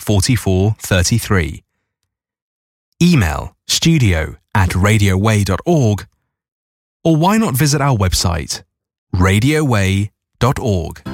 4433. Email studio@radioway.org, or why not visit our website, radioway.org.